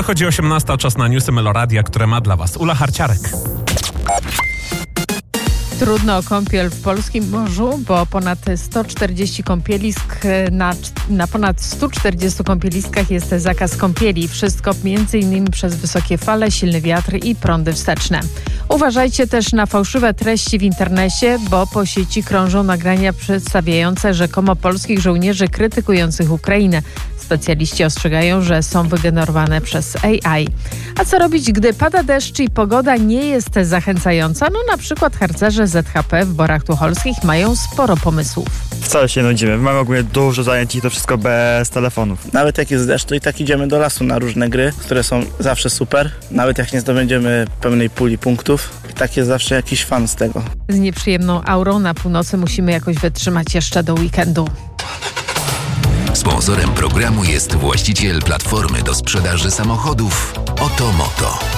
Wychodzi 18, czas na newsy Meloradia, które ma dla Was Ula Harciarek. Trudno o kąpiel w polskim morzu, bo ponad 140 kąpielisk na ponad 140 kąpieliskach jest zakaz kąpieli. Wszystko m.in. przez wysokie fale, silny wiatr i prądy wsteczne. Uważajcie też na fałszywe treści w internecie, bo po sieci krążą nagrania przedstawiające rzekomo polskich żołnierzy krytykujących Ukrainę. Specjaliści ostrzegają, że są wygenerowane przez AI. A co robić, gdy pada deszcz i pogoda nie jest zachęcająca? No na przykład harcerze ZHP w Borach Tucholskich mają sporo pomysłów. Wcale się nudzimy. Mamy ogólnie dużo zajęć i to wszystko bez telefonów. Nawet jak jest deszcz, to i tak idziemy do lasu na różne gry, które są zawsze super. Nawet jak nie zdobędziemy pełnej puli punktów, i tak jest zawsze jakiś fan z tego. Z nieprzyjemną aurą na północy musimy jakoś wytrzymać jeszcze do weekendu. Sponsorem programu jest właściciel platformy do sprzedaży samochodów Otomoto.